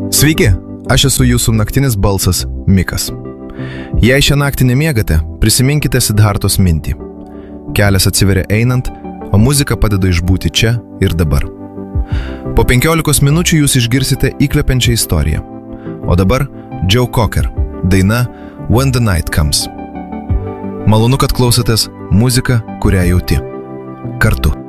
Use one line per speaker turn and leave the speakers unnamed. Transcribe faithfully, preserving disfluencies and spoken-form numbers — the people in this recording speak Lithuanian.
Sveiki, aš esu jūsų naktinis balsas Mikas. Jei šią naktį nemiegate, prisiminkite Sidhartos mintį. Kelias atsiveria einant, o muzika padeda išbūti čia ir dabar. Po penkiolikos minučių jūs išgirsite įkvepiančią istoriją. O dabar Joe Cocker, daina When the Night Comes. Malonu, kad klausotės muziką, kurią jauti. Kartu.